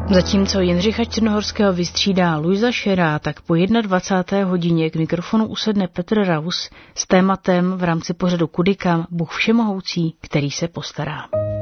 Zatímco Jindřicha Černohorského vystřídá Luisa Šerá, tak po 21. hodině k mikrofonu usedne Petr Raus s tématem v rámci pořadu Kudy kam, Bůh všemohoucí, který se postará.